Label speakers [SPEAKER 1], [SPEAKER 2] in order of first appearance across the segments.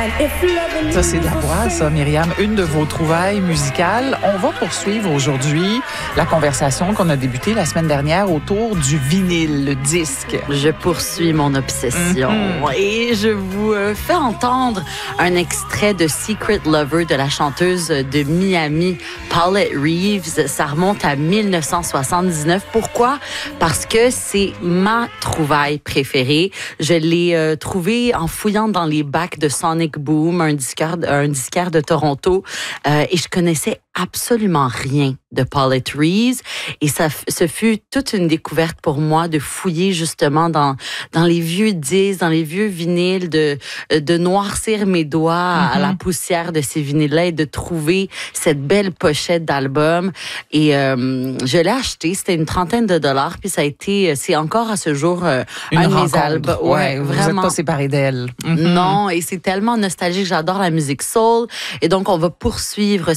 [SPEAKER 1] Ça, c'est de la voix, ça, Myriam. Une de vos trouvailles musicales. On va poursuivre aujourd'hui la conversation qu'on a débutée la semaine dernière autour du vinyle, le disque.
[SPEAKER 2] Je poursuis mon obsession et je vous fais entendre un extrait de Secret Lover de la chanteuse de Miami, Paulette Reeves. Ça remonte à 1979. Pourquoi? Parce que c'est ma trouvaille préférée. Je l'ai trouvée en fouillant dans les bacs de Sonic Boom, un disquaire de Toronto, et je connaissais absolument rien de Paulette Reeves. Et ce fut toute une découverte pour moi de fouiller justement dans les vieux disques, dans les vieux vinyles, de noircir mes doigts à la poussière de ces vinyles-là et de trouver cette belle pochette d'album. Et je l'ai acheté, c'était une $30, puis ça a été, c'est encore à ce jour un de mes albums.
[SPEAKER 1] Ouais, vous n'êtes pas séparés d'elle.
[SPEAKER 2] Non, et c'est tellement nostalgique, j'adore la musique soul. Et donc, on va poursuivre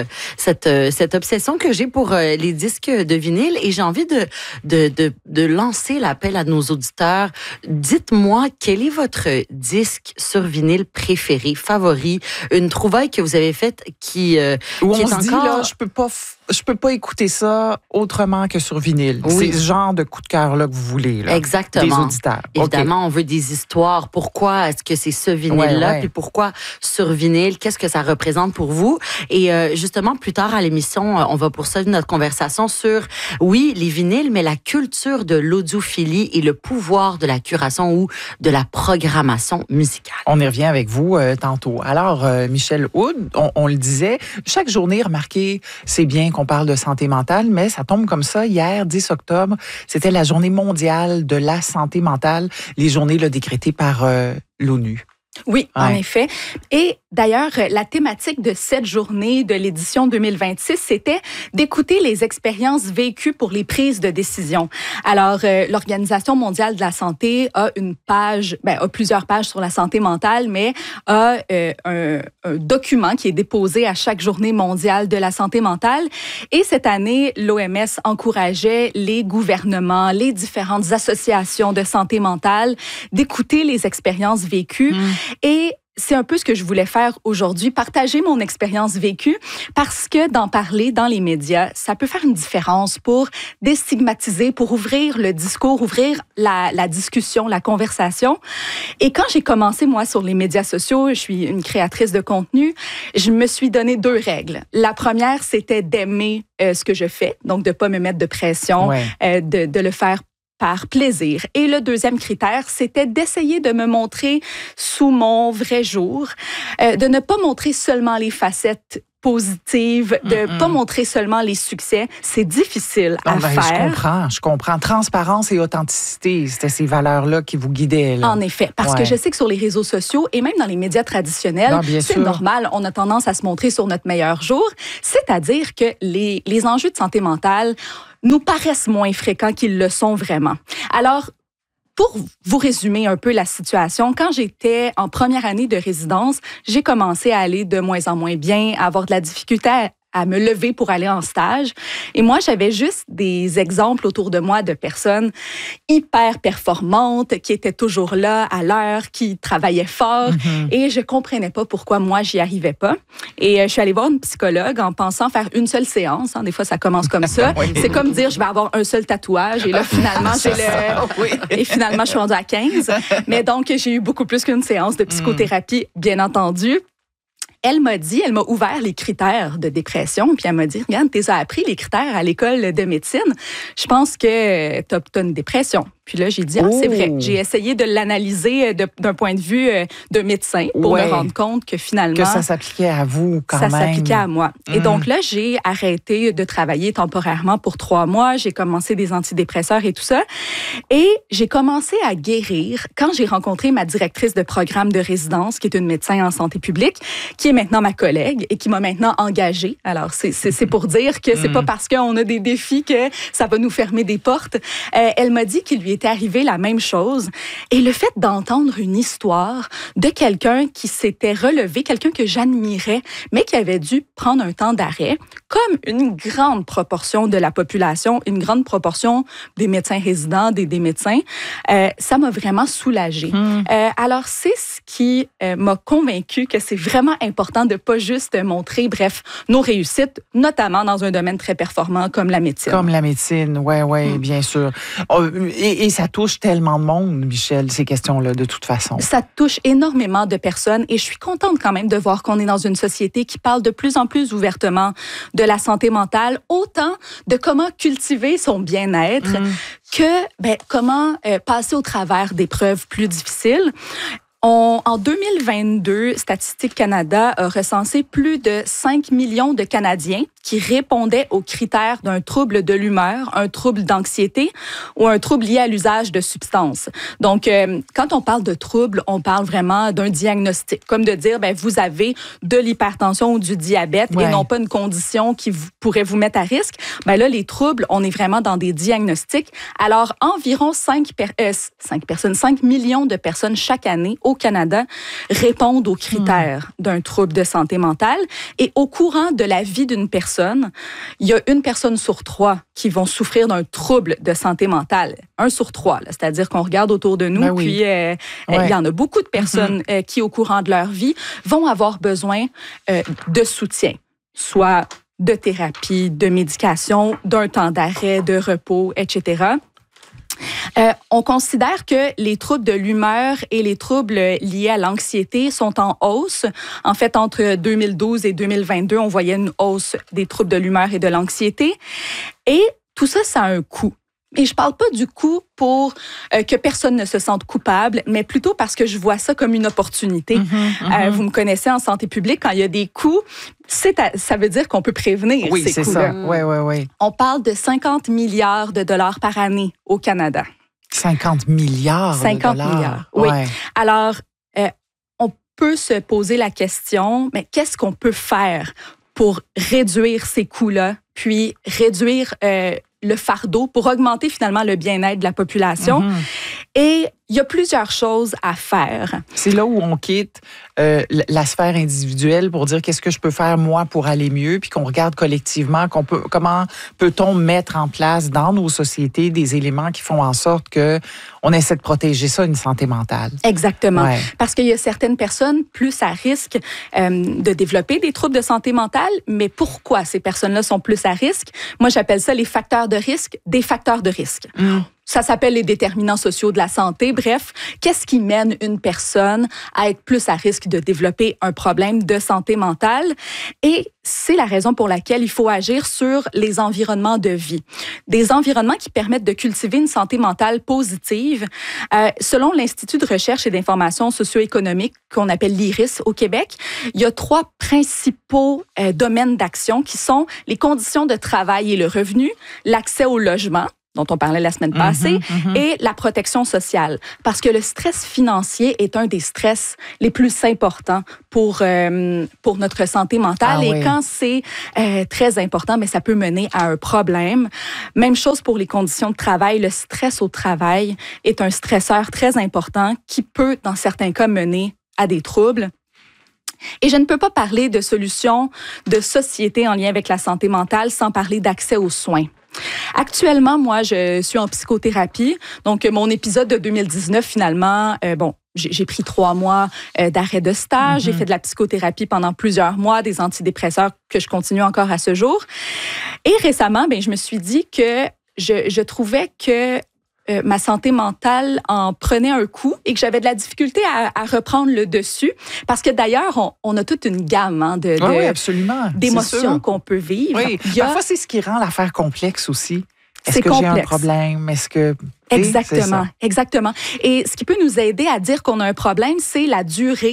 [SPEAKER 2] cette obsession que j'ai pour les disques de vinyle et j'ai envie de lancer l'appel à nos auditeurs. Dites-moi, quel est votre disque sur vinyle préféré, favori, une trouvaille que vous avez faite qui est encore...
[SPEAKER 1] Dit, là, je peux pas écouter ça autrement que sur vinyle.
[SPEAKER 2] Oui.
[SPEAKER 1] C'est ce genre de coup de cœur-là que vous voulez, là.
[SPEAKER 2] Exactement.
[SPEAKER 1] Des auditeurs.
[SPEAKER 2] Évidemment, on veut des histoires. Pourquoi est-ce que c'est ce vinyle-là? Puis pourquoi sur vinyle? Qu'est-ce que ça représente pour vous? Et justement, plus tard à l'émission, on va poursuivre notre conversation sur, oui, les vinyles, mais la culture de l'audiophilie et le pouvoir de la curation ou de la programmation musicale.
[SPEAKER 1] On y revient avec vous tantôt. Alors, Michel Hood, on le disait, chaque journée, remarquez, c'est bien qu'on parle de santé mentale, mais ça tombe comme ça. Hier, 10 octobre, c'était la journée mondiale de la santé mentale, les journées là, décrétées par l'ONU.
[SPEAKER 3] Oui, en effet. Et d'ailleurs, la thématique de cette journée de l'édition 2026, c'était d'écouter les expériences vécues pour les prises de décision. Alors, l'Organisation mondiale de la santé a a plusieurs pages sur la santé mentale, mais a un document qui est déposé à chaque journée mondiale de la santé mentale. Et cette année, l'OMS encourageait les gouvernements, les différentes associations de santé mentale d'écouter les expériences vécues. Et c'est un peu ce que je voulais faire aujourd'hui, partager mon expérience vécue, parce que d'en parler dans les médias, ça peut faire une différence pour déstigmatiser, pour ouvrir le discours, ouvrir la discussion, la conversation. Et quand j'ai commencé, moi, sur les médias sociaux, je suis une créatrice de contenu, je me suis donné 2 règles. La première, c'était d'aimer ce que je fais, donc de ne pas me mettre de pression, de le faire par plaisir. Et le deuxième critère, c'était d'essayer de me montrer sous mon vrai jour, de ne pas montrer seulement les facettes positives, de pas montrer seulement les succès. C'est difficile à faire.
[SPEAKER 1] Je comprends. Transparence et authenticité, c'était ces valeurs-là qui vous guidaient. Là.
[SPEAKER 3] En effet, parce que je sais que sur les réseaux sociaux et même dans les médias traditionnels, c'est normal, on a tendance à se montrer sur notre meilleur jour, c'est-à-dire que les enjeux de santé mentale nous paraissent moins fréquents qu'ils le sont vraiment. Alors, pour vous résumer un peu la situation, quand j'étais en première année de résidence, j'ai commencé à aller de moins en moins bien, à avoir de la difficulté à me lever pour aller en stage. Et moi, j'avais juste des exemples autour de moi de personnes hyper performantes, qui étaient toujours là à l'heure, qui travaillaient fort. Et je comprenais pas pourquoi moi, j'y arrivais pas. Et je suis allée voir une psychologue en pensant faire une seule séance. Des fois, ça commence comme ça. C'est comme dire, je vais avoir un seul tatouage. Et là, finalement, Et finalement, je suis rendue à 15. Mais donc, j'ai eu beaucoup plus qu'une séance de psychothérapie, bien entendu. Elle m'a ouvert les critères de dépression, puis elle m'a dit, regarde, tu as appris les critères à l'école de médecine. Je pense que tu as une dépression. Puis là, j'ai dit, c'est vrai. J'ai essayé de l'analyser d'un point de vue de médecin pour me rendre compte que finalement...
[SPEAKER 1] Que ça s'appliquait à vous quand même.
[SPEAKER 3] Ça s'appliquait à moi. Et donc là, j'ai arrêté de travailler temporairement pour 3 mois. J'ai commencé des antidépresseurs et tout ça. Et j'ai commencé à guérir quand j'ai rencontré ma directrice de programme de résidence, qui est une médecin en santé publique, qui est maintenant ma collègue et qui m'a maintenant engagée. Alors, c'est pour dire que c'est pas parce qu'on a des défis que ça va nous fermer des portes. Elle m'a dit qu'il lui était arrivé la même chose. Et le fait d'entendre une histoire de quelqu'un qui s'était relevé, quelqu'un que j'admirais, mais qui avait dû prendre un temps d'arrêt, comme une grande proportion de la population, une grande proportion des médecins résidents, des médecins, ça m'a vraiment soulagée. Alors, c'est ce qui m'a convaincue que c'est vraiment important de pas juste montrer, bref, nos réussites, notamment dans un domaine très performant comme la médecine.
[SPEAKER 1] Comme la médecine, oui, bien sûr. Et ça touche tellement de monde, Michel, ces questions-là, de toute façon.
[SPEAKER 3] Ça touche énormément de personnes et je suis contente quand même de voir qu'on est dans une société qui parle de plus en plus ouvertement de la santé mentale, autant de comment cultiver son bien-être que comment passer au travers d'épreuves plus difficiles. En 2022, Statistique Canada a recensé plus de 5 millions de Canadiens qui répondaient aux critères d'un trouble de l'humeur, un trouble d'anxiété ou un trouble lié à l'usage de substances. Donc, quand on parle de trouble, on parle vraiment d'un diagnostic, comme de dire, vous avez de l'hypertension ou du diabète et non pas une condition qui pourrait vous mettre à risque. Là, les troubles, on est vraiment dans des diagnostics. Alors, environ 5 millions de personnes chaque année au Canada répondent aux critères d'un trouble de santé mentale. Et au courant de la vie d'une personne, il y a 1 personne sur 3 qui vont souffrir d'un trouble de santé mentale. 1 sur 3, là, c'est-à-dire qu'on regarde autour de nous, puis il y en a beaucoup de personnes qui, au courant de leur vie, vont avoir besoin de soutien, soit de thérapie, de médication, d'un temps d'arrêt, de repos, etc. On considère que les troubles de l'humeur et les troubles liés à l'anxiété sont en hausse. En fait, entre 2012 et 2022, on voyait une hausse des troubles de l'humeur et de l'anxiété. Et tout ça, ça a un coût. Et je parle pas du coût pour que personne ne se sente coupable, mais plutôt parce que je vois ça comme une opportunité. Vous me connaissez en santé publique, quand il y a des coûts, ça veut dire qu'on peut prévenir ces coûts-là.
[SPEAKER 1] Oui.
[SPEAKER 3] On parle de 50 milliards de dollars par année au Canada.
[SPEAKER 1] 50 milliards de dollars?
[SPEAKER 3] 50 milliards, oui. Alors, on peut se poser la question, mais qu'est-ce qu'on peut faire pour réduire ces coûts-là, puis réduire le fardeau pour augmenter finalement le bien-être de la population. Et il y a plusieurs choses à faire.
[SPEAKER 1] C'est là où on quitte la sphère individuelle pour dire qu'est-ce que je peux faire moi pour aller mieux, puis qu'on regarde collectivement comment peut-on mettre en place dans nos sociétés des éléments qui font en sorte que on essaie de protéger ça, une santé mentale.
[SPEAKER 3] Exactement. Ouais. Parce qu'il y a certaines personnes plus à risque de développer des troubles de santé mentale, mais pourquoi ces personnes-là sont plus à risque? Moi, j'appelle ça les facteurs de risque, des facteurs de risque. Ça s'appelle les déterminants sociaux de la santé. Bref, qu'est-ce qui mène une personne à être plus à risque de développer un problème de santé mentale? Et c'est la raison pour laquelle il faut agir sur les environnements de vie. Des environnements qui permettent de cultiver une santé mentale positive. Selon l'Institut de recherche et d'information socio-économique qu'on appelle l'IRIS au Québec, il y a 3 principaux domaines d'action qui sont les conditions de travail et le revenu, l'accès au logement, dont on parlait la semaine passée, et la protection sociale. Parce que le stress financier est un des stress les plus importants pour notre santé mentale. Et quand c'est très important, mais ça peut mener à un problème. Même chose pour les conditions de travail. Le stress au travail est un stresseur très important qui peut, dans certains cas, mener à des troubles. Et je ne peux pas parler de solutions de société en lien avec la santé mentale sans parler d'accès aux soins. Actuellement, moi, je suis en psychothérapie. Donc, mon épisode de 2019, finalement, j'ai pris 3 mois d'arrêt de stage. J'ai fait de la psychothérapie pendant plusieurs mois, des antidépresseurs que je continue encore à ce jour. Et récemment, je me suis dit que je trouvais que ma santé mentale en prenait un coup et que j'avais de la difficulté à reprendre le dessus. Parce que d'ailleurs, on a toute une gamme d'émotions qu'on peut vivre.
[SPEAKER 1] Oui. Parfois, c'est ce qui rend l'affaire complexe aussi. Est-ce que
[SPEAKER 3] complexe.
[SPEAKER 1] J'ai un problème? Est-ce que...
[SPEAKER 3] Exactement. Et ce qui peut nous aider à dire qu'on a un problème, c'est la durée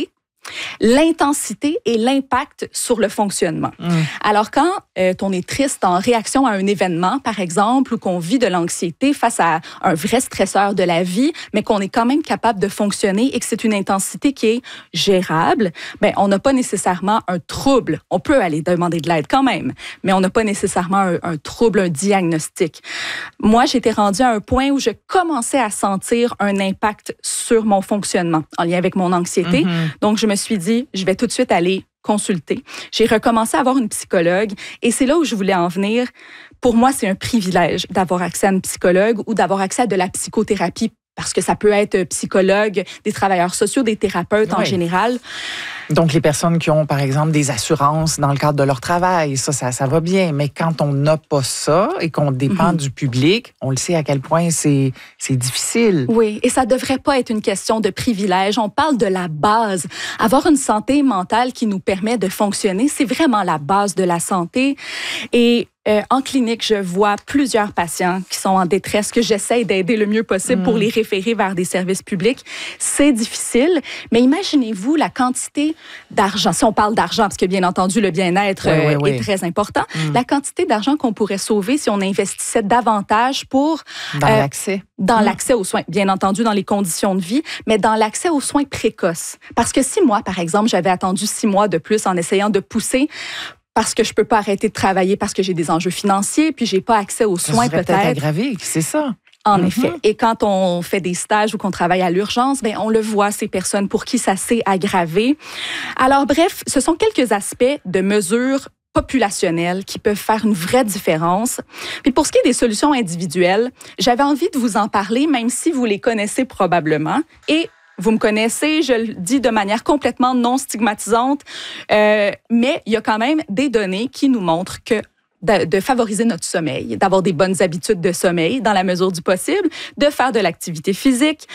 [SPEAKER 3] l'intensité et l'impact sur le fonctionnement. Alors, quand on est triste en réaction à un événement, par exemple, ou qu'on vit de l'anxiété face à un vrai stresseur de la vie, mais qu'on est quand même capable de fonctionner et que c'est une intensité qui est gérable, ben, on n'a pas nécessairement un trouble. On peut aller demander de l'aide quand même, mais on n'a pas nécessairement un trouble, un diagnostic. Moi, j'étais rendue à un point où je commençais à sentir un impact sur mon fonctionnement en lien avec mon anxiété. Donc, je me suis dit, je vais tout de suite aller consulter. J'ai recommencé à avoir une psychologue et c'est là où je voulais en venir. Pour moi, c'est un privilège d'avoir accès à une psychologue ou d'avoir accès à de la psychothérapie parce que ça peut être psychologue, des travailleurs sociaux, des thérapeutes en général.
[SPEAKER 1] Donc, les personnes qui ont, par exemple, des assurances dans le cadre de leur travail, ça va bien. Mais quand on n'a pas ça et qu'on dépend du public, on le sait à quel point c'est difficile.
[SPEAKER 3] Oui, et ça devrait pas être une question de privilège. On parle de la base. Avoir une santé mentale qui nous permet de fonctionner, c'est vraiment la base de la santé. Et en clinique, je vois plusieurs patients qui sont en détresse, que j'essaie d'aider le mieux possible pour les référer vers des services publics. C'est difficile, mais imaginez-vous la quantité d'argent. Si on parle d'argent, parce que bien entendu, le bien-être est très important, la quantité d'argent qu'on pourrait sauver si on investissait davantage pour...
[SPEAKER 1] Dans l'accès.
[SPEAKER 3] Dans l'accès aux soins, bien entendu, dans les conditions de vie, mais dans l'accès aux soins précoces. Parce que si moi, par exemple, j'avais attendu 6 mois de plus en essayant de pousser parce que je peux pas arrêter de travailler parce que j'ai des enjeux financiers, puis j'ai pas accès aux soins peut-être.
[SPEAKER 1] Aggravé, c'est ça.
[SPEAKER 3] En effet. Et quand on fait des stages ou qu'on travaille à l'urgence, ben on le voit, ces personnes pour qui ça s'est aggravé. Alors bref, ce sont quelques aspects de mesures populationnelles qui peuvent faire une vraie différence. Puis pour ce qui est des solutions individuelles, j'avais envie de vous en parler, même si vous les connaissez probablement. Et vous me connaissez, je le dis de manière complètement non stigmatisante, mais il y a quand même des données qui nous montrent que de favoriser notre sommeil, d'avoir des bonnes habitudes de sommeil dans la mesure du possible, de faire de l'activité physique,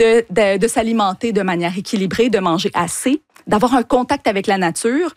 [SPEAKER 3] de s'alimenter de manière équilibrée, de manger assez, d'avoir un contact avec la nature,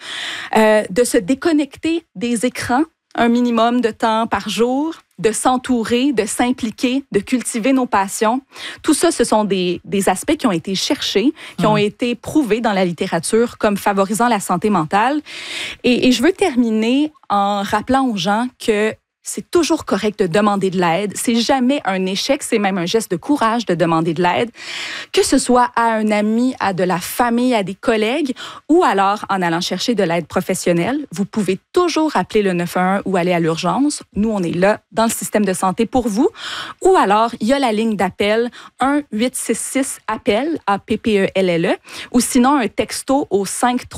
[SPEAKER 3] de se déconnecter des écrans un minimum de temps par jour, de s'entourer, de s'impliquer, de cultiver nos passions. Tout ça, ce sont des aspects qui ont été cherchés, qui ont été prouvés dans la littérature comme favorisant la santé mentale. Et je veux terminer en rappelant aux gens que c'est toujours correct de demander de l'aide. C'est jamais un échec, c'est même un geste de courage de demander de l'aide, que ce soit à un ami, à de la famille, à des collègues, ou alors en allant chercher de l'aide professionnelle. Vous pouvez toujours appeler le 911 ou aller à l'urgence. Nous, on est là dans le système de santé pour vous. Ou alors, il y a la ligne d'appel 1-866-APPEL, APPELLE, ou sinon un texto au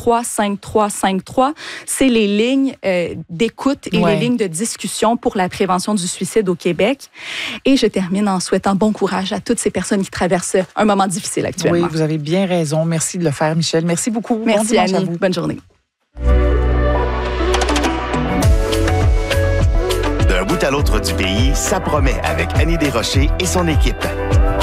[SPEAKER 3] 535353. C'est les lignes d'écoute et les lignes de discussion pour la prévention du suicide au Québec. Et je termine en souhaitant bon courage à toutes ces personnes qui traversent un moment difficile actuellement.
[SPEAKER 1] Oui, vous avez bien raison. Merci de le faire, Michel. Merci beaucoup.
[SPEAKER 3] Merci, Annie. À vous. Bonne journée.
[SPEAKER 4] D'un bout à l'autre du pays, ça promet avec Annie Desrochers et son équipe.